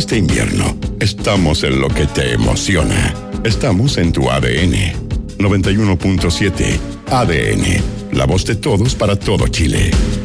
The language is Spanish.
Este invierno, estamos en lo que te emociona. Estamos en tu ADN. 91.7 ADN, la voz de todos para todo Chile.